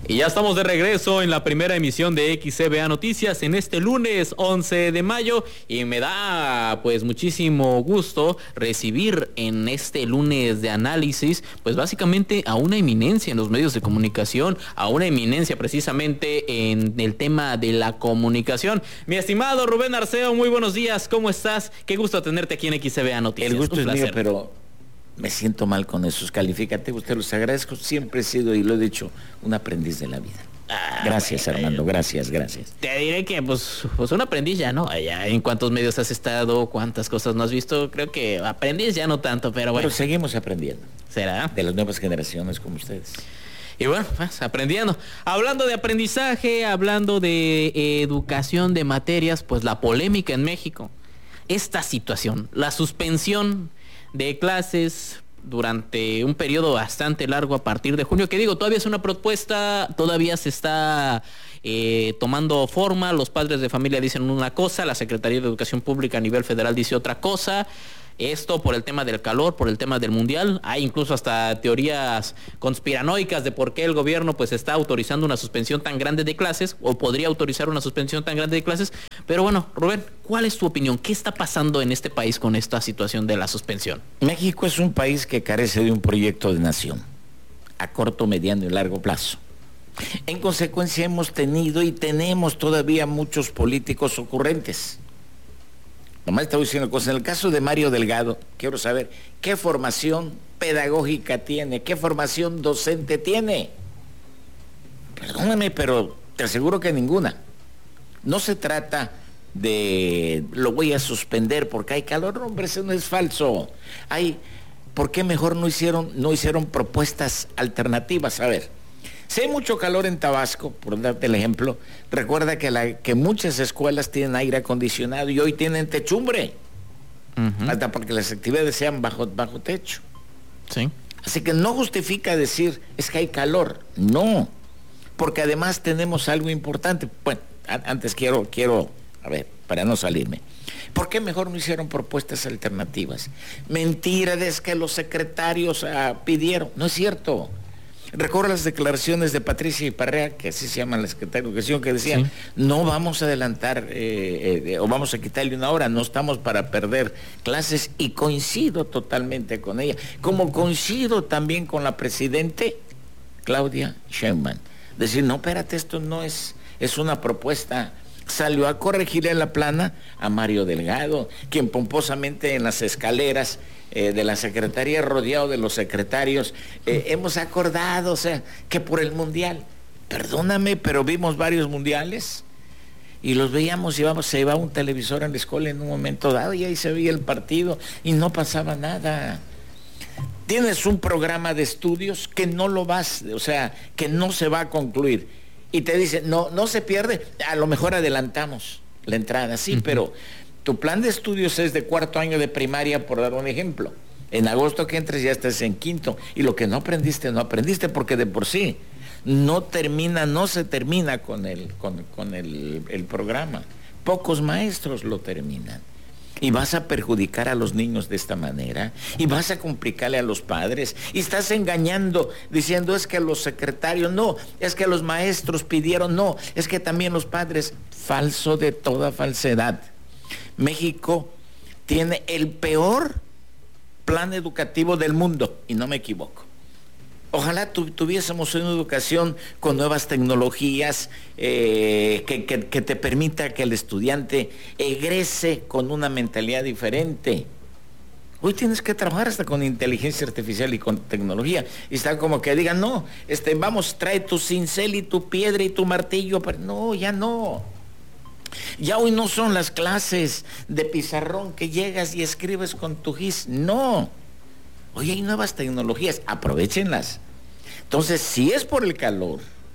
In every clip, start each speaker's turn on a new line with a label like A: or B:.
A: Y ya estamos de regreso en la primera emisión de XCBA Noticias en este lunes 11 de mayo y me da pues muchísimo gusto recibir en este lunes de análisis pues básicamente a una eminencia en los medios de comunicación, a una eminencia precisamente en el tema de la comunicación. Mi estimado Rubén Arceo, muy buenos días, ¿cómo estás? Qué gusto tenerte aquí en XCBA Noticias.
B: El gusto es mío, pero me siento mal con esos calificativos, te los agradezco, siempre he sido, y lo he dicho, un aprendiz de la vida. Gracias, bueno, Armando, gracias.
A: Te diré que pues un aprendiz ya, ¿no? Allá, ¿en cuántos medios has estado? ¿Cuántas cosas no has visto? Creo que aprendiz ya no tanto, pero bueno.
B: Pero seguimos aprendiendo.
A: ¿Será?
B: De las nuevas generaciones como ustedes.
A: Y bueno, pues aprendiendo. Hablando de aprendizaje, hablando de educación de materias, pues la polémica en México. Esta situación, la suspensión de clases durante un periodo bastante largo a partir de junio, que digo, todavía es una propuesta, todavía se está tomando forma, los padres de familia dicen una cosa, la Secretaría de Educación Pública a nivel federal dice otra cosa. Esto por el tema del calor, por el tema del mundial. Hay incluso hasta teorías conspiranoicas de por qué el gobierno pues está autorizando una suspensión tan grande de clases o podría autorizar una suspensión tan grande de clases. Pero bueno, Rubén, ¿cuál es tu opinión? ¿Qué está pasando en este país con esta situación de la suspensión?
B: México es un país que carece de un proyecto de nación a corto, mediano y largo plazo. En consecuencia hemos tenido y tenemos todavía muchos políticos ocurrentes. Nomás estaba diciendo cosas. En el caso de Mario Delgado, quiero saber qué formación pedagógica tiene, qué formación docente tiene. Perdóname, pero te aseguro que ninguna. No se trata de lo voy a suspender porque hay calor, hombre, eso no es falso. ¿Por qué mejor no hicieron propuestas alternativas? A ver. Si hay mucho calor en Tabasco, por darte el ejemplo, recuerda que muchas escuelas tienen aire acondicionado y hoy tienen techumbre, hasta porque las actividades sean bajo techo.
A: Sí.
B: Así que no justifica decir es que hay calor, no, porque además tenemos algo importante. Bueno, antes quiero, a ver, para no salirme. ¿Por qué mejor no hicieron propuestas alternativas? Mentira es que los secretarios pidieron, no es cierto. Recuerdo las declaraciones de Patricia Iparrea, que así se llama la secretaria de Educación, que decía, sí, no vamos a adelantar o vamos a quitarle una hora, no estamos para perder clases, y coincido totalmente con ella, como coincido también con la presidente Claudia Sheinbaum. Decir, no, espérate, esto no es una propuesta. Salió a corregirle la plana a Mario Delgado, quien pomposamente en las escaleras de la Secretaría, rodeado de los secretarios, hemos acordado, o sea, que por el mundial, perdóname, pero vimos varios mundiales y los veíamos, se llevaba un televisor a la escuela en un momento dado y ahí se veía el partido y no pasaba nada. Tienes un programa de estudios que no lo vas, o sea, que no se va a concluir. Y te dicen, no se pierde, a lo mejor adelantamos la entrada, sí, pero tu plan de estudios es de cuarto año de primaria, por dar un ejemplo. En agosto que entres ya estás en quinto, y lo que no aprendiste, porque de por sí no se termina con el programa. Pocos maestros lo terminan. Y vas a perjudicar a los niños de esta manera, y vas a complicarle a los padres, y estás engañando, diciendo es que los secretarios, no, es que los maestros pidieron, no, es que también los padres. Falso de toda falsedad. México tiene el peor plan educativo del mundo, y no me equivoco. Ojalá tuviésemos una educación con nuevas tecnologías que te permita que el estudiante egrese con una mentalidad diferente. Hoy tienes que trabajar hasta con inteligencia artificial y con tecnología. Y está como que digan, no, vamos, trae tu cincel y tu piedra y tu martillo. Pero no, ya no. Ya hoy no son las clases de pizarrón que llegas y escribes con tu gis. No. Hoy hay nuevas tecnologías, aprovéchenlas. Entonces, si es por el calor,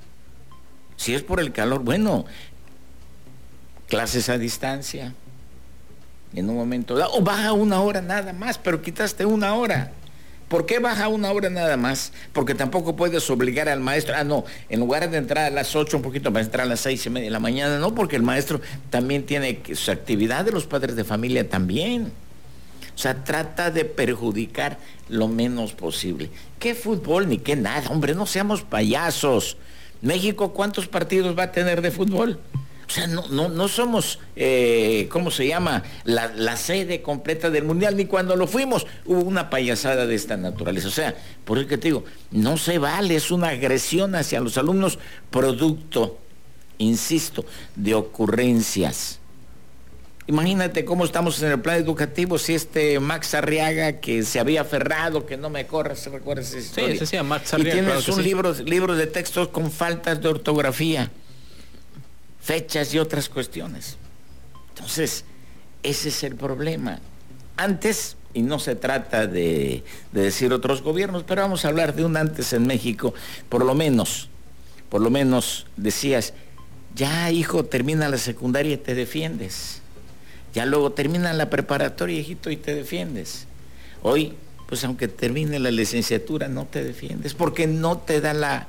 B: bueno, clases a distancia, en un momento dado, o baja una hora nada más, pero quitaste una hora. ¿Por qué baja una hora nada más? Porque tampoco puedes obligar al maestro, no, en lugar de entrar a las 8 un poquito, va a entrar a las 6:30 de la mañana, no, porque el maestro también tiene su actividad, de los padres de familia también. O sea, trata de perjudicar lo menos posible. ¿Qué fútbol ni qué nada? Hombre, no seamos payasos. México, ¿cuántos partidos va a tener de fútbol? O sea, no somos, ¿cómo se llama? La sede completa del Mundial, ni cuando lo fuimos hubo una payasada de esta naturaleza. O sea, por eso que te digo, no se vale, es una agresión hacia los alumnos, producto, insisto, de ocurrencias. Imagínate cómo estamos en el plan educativo, si Max Arriaga, que se había aferrado, que no me corra, ¿se recuerda esa historia?
A: Sí, Max Arriaga.
B: Y tienes libros de textos con faltas de ortografía, fechas y otras cuestiones. Entonces, ese es el problema. Antes, y no se trata de decir otros gobiernos, pero vamos a hablar de un antes en México, por lo menos decías, ya hijo, termina la secundaria y te defiendes. Ya luego termina la preparatoria, hijito, y te defiendes. Hoy, pues aunque termine la licenciatura, no te defiendes, porque no te da la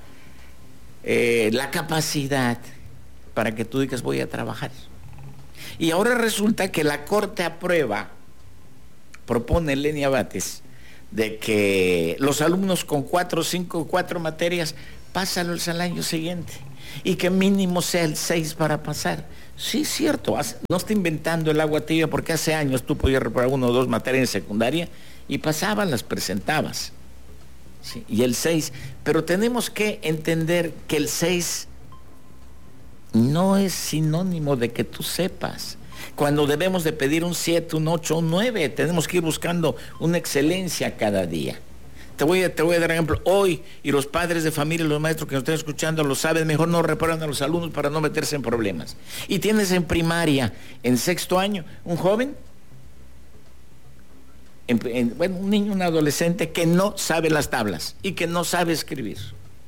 B: capacidad para que tú digas voy a trabajar. Y ahora resulta que la Corte propone Lenia Bates, de que los alumnos con 4 materias, pásalos al año siguiente, y que mínimo sea el 6 para pasar. Sí, es cierto, no está inventando el agua tibia, porque hace años tú podías reprobar 1 o 2 materias en secundaria y pasabas, las presentabas. Sí, y el 6, pero tenemos que entender que el 6 no es sinónimo de que tú sepas. Cuando debemos de pedir un 7, un 8, un 9, tenemos que ir buscando una excelencia cada día. Te voy a dar ejemplo. Hoy, y los padres de familia, los maestros que nos están escuchando lo saben, mejor no reprueban a los alumnos para no meterse en problemas. Y tienes en primaria, en 6º año, un joven, un niño, un adolescente que no sabe las tablas y que no sabe escribir.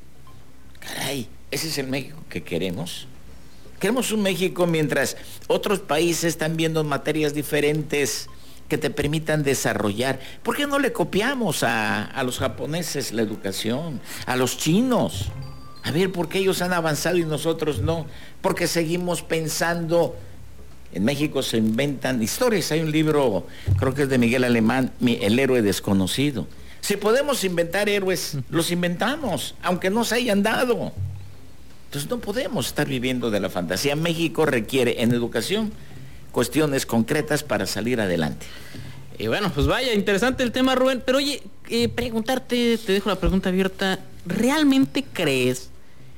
B: Caray, ¿ese es el México que queremos? Queremos un México mientras otros países están viendo materias diferentes que te permitan desarrollar. ¿Por qué no le copiamos a los japoneses la educación? A los chinos. A ver, ¿por qué ellos han avanzado y nosotros no? Porque seguimos pensando. En México se inventan historias. Hay un libro, creo que es de Miguel Alemán, El héroe desconocido. Si podemos inventar héroes, los inventamos, aunque no se hayan dado. Entonces no podemos estar viviendo de la fantasía. México requiere en educación cuestiones concretas para salir adelante.
A: Y bueno, pues vaya, interesante el tema, Rubén. Pero oye, preguntarte, te dejo la pregunta abierta. ¿Realmente crees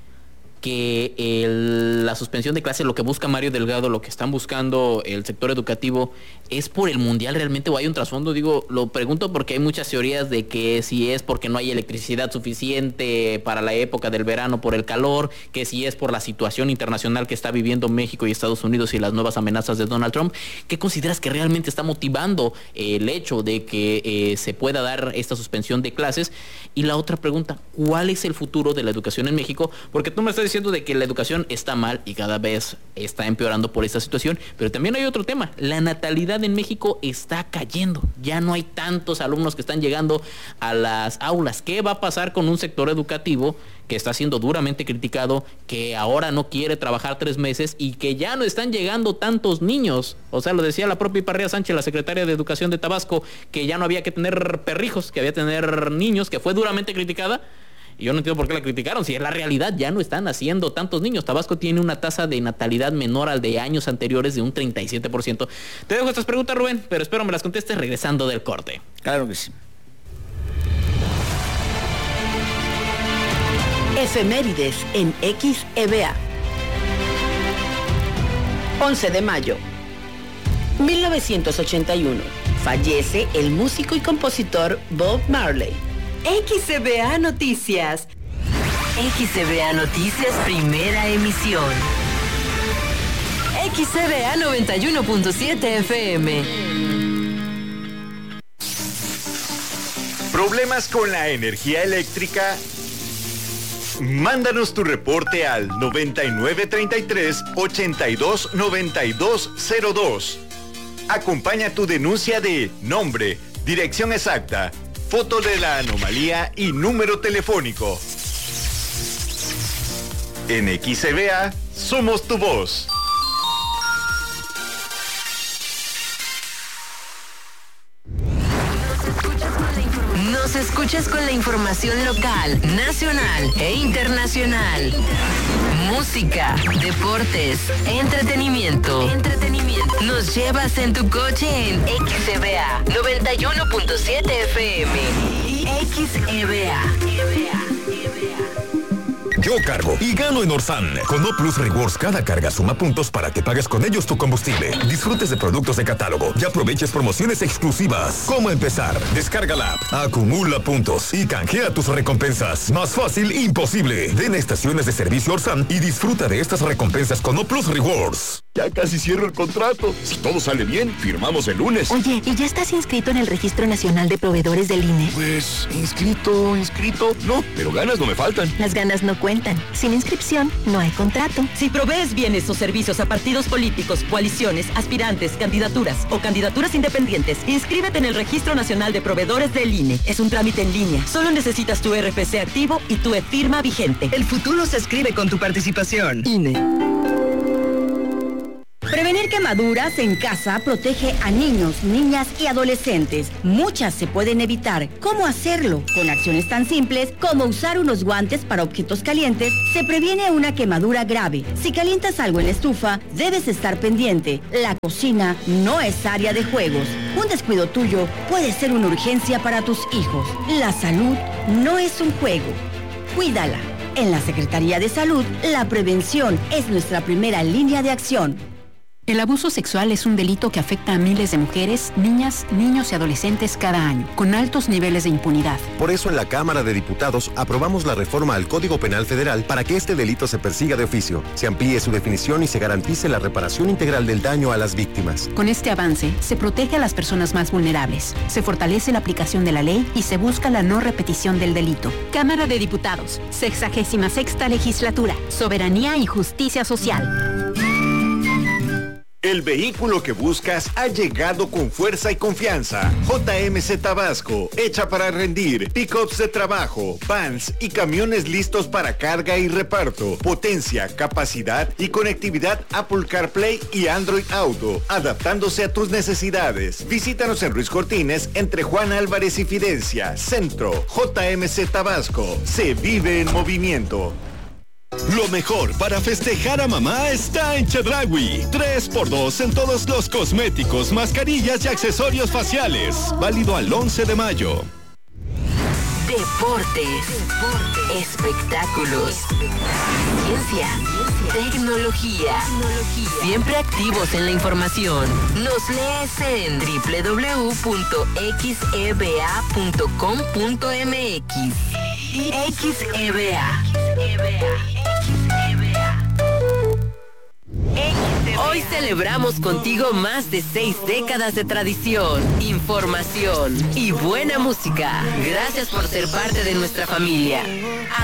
A: que la suspensión de clases, lo que busca Mario Delgado, lo que están buscando el sector educativo, es por el Mundial realmente o hay un trasfondo? Digo, lo pregunto porque hay muchas teorías de que si es porque no hay electricidad suficiente para la época del verano por el calor, que si es por la situación internacional que está viviendo México y Estados Unidos y las nuevas amenazas de Donald Trump. ¿Qué consideras que realmente está motivando el hecho de que se pueda dar esta suspensión de clases? Y la otra pregunta, ¿cuál es el futuro de la educación en México? Porque tú me estás diciendo de que la educación está mal y cada vez está empeorando por esta situación, pero también hay otro tema. La natalidad en México está cayendo. Ya no hay tantos alumnos que están llegando a las aulas. ¿Qué va a pasar con un sector educativo que está siendo duramente criticado, que ahora no quiere trabajar 3 meses y que ya no están llegando tantos niños? O sea, lo decía la propia Parrea Sánchez, la secretaria de Educación de Tabasco, que ya no había que tener perrijos, que había que tener niños, que fue duramente criticada. Y yo no entiendo por qué la criticaron, si es la realidad, ya no están haciendo tantos niños. Tabasco tiene una tasa de natalidad menor al de años anteriores de un 37%. Te dejo estas preguntas, Rubén, pero espero me las contestes regresando del corte.
B: Claro que sí.
C: Efemérides en XEBA. 11 de mayo. 1981. Fallece el músico y compositor Bob Marley.
D: XCBA Noticias. XCBA Noticias, primera emisión. XCBA 91.7 FM.
E: ¿Problemas con la energía eléctrica? Mándanos tu reporte al 9933-829202. Acompaña tu denuncia de nombre, dirección exacta, foto de la anomalía y número telefónico. En XCBA somos tu voz.
D: Nos escuchas con la información local, nacional e internacional. Música, deportes, entretenimiento. Nos llevas en tu coche en XEBA 91.7 FM. XEBA.
F: Yo cargo y gano en Orsan. Con O Plus Rewards, cada carga suma puntos para que pagues con ellos tu combustible. Disfrutes de productos de catálogo y aproveches promociones exclusivas. ¿Cómo empezar? Descarga la app, acumula puntos y canjea tus recompensas. Más fácil imposible. Ven a estaciones de servicio Orsan y disfruta de estas recompensas con O Plus Rewards.
G: Ya casi cierro el contrato. Si todo sale bien, firmamos el lunes.
H: Oye, ¿y ya estás inscrito en el Registro Nacional de Proveedores del INE?
G: Pues, inscrito. No, pero ganas no me faltan.
H: Las ganas no cuentan. Sin inscripción, no hay contrato.
I: Si provees bienes o servicios a partidos políticos, coaliciones, aspirantes, candidaturas o candidaturas independientes, inscríbete en el Registro Nacional de Proveedores del INE. Es un trámite en línea. Solo necesitas tu RFC activo y tu e-firma vigente.
J: El futuro se escribe con tu participación. INE.
K: Prevenir quemaduras en casa protege a niños, niñas y adolescentes. Muchas se pueden evitar. ¿Cómo hacerlo? Con acciones tan simples como usar unos guantes para objetos calientes, se previene una quemadura grave. Si calientas algo en la estufa, debes estar pendiente. La cocina no es área de juegos. Un descuido tuyo puede ser una urgencia para tus hijos. La salud no es un juego. Cuídala. En la Secretaría de Salud, la prevención es nuestra primera línea de acción.
L: El abuso sexual es un delito que afecta a miles de mujeres, niñas, niños y adolescentes cada año, con altos niveles de impunidad.
M: Por eso en la Cámara de Diputados aprobamos la reforma al Código Penal Federal para que este delito se persiga de oficio, se amplíe su definición y se garantice la reparación integral del daño a las víctimas.
L: Con este avance, se protege a las personas más vulnerables, se fortalece la aplicación de la ley y se busca la no repetición del delito.
N: Cámara de Diputados, 66ª Legislatura, Soberanía y Justicia Social.
E: El vehículo que buscas ha llegado con fuerza y confianza. JMC Tabasco, hecha para rendir. Pickups de trabajo, vans y camiones listos para carga y reparto. Potencia, capacidad y conectividad Apple CarPlay y Android Auto, adaptándose a tus necesidades. Visítanos en Ruiz Cortines, entre Juan Álvarez y Fidencia, Centro. JMC Tabasco, se vive en movimiento.
O: Lo mejor para festejar a mamá está en Chedraui. 3x2 en todos los cosméticos, mascarillas y accesorios faciales. Válido al 11 de mayo.
D: Deportes, espectáculos, ciencia, tecnología. Siempre activos en la información. Nos lees en www.xeba.com.mx. XEBA. Hoy celebramos contigo más de 6 décadas de tradición, información y buena música. Gracias por ser parte de nuestra familia.